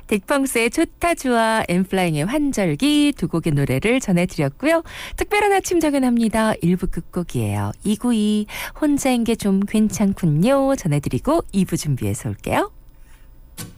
딕펑스의 좋다 좋아, 엠플라잉의 환절기 두 곡의 노래를 전해드렸고요. 특별한 아침 정연합니다. 1부 끝곡이에요. 292 혼자인 게 좀 괜찮군요 전해드리고 2부 준비해서 올게요.